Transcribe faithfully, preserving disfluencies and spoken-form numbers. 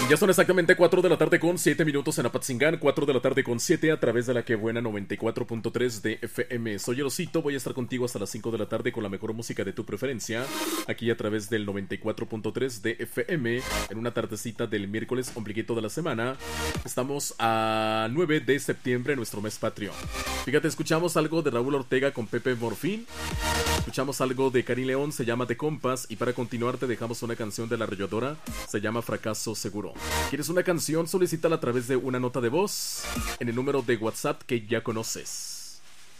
Ya son exactamente cuatro de la tarde con siete minutos en Apatzingán, cuatro de la tarde con siete a través de la que buena noventa y cuatro punto tres de F M. Soy el Osito, voy a estar contigo hasta las cinco de la tarde con la mejor música de tu preferencia, aquí a través del noventa y cuatro punto tres de F M, en una tardecita del miércoles ombliguito de la semana. Estamos a nueve de septiembre, nuestro mes patrio. Fíjate, escuchamos algo de Raúl Ortega con Pepe Morfín. Escuchamos algo de Karin León, se llama De Compas. Y para continuar te dejamos una canción de La Arrolladora, se llama Fracaso Seguro. ¿Quieres una canción? Solicítala a través de una nota de voz en el número de WhatsApp que ya conoces.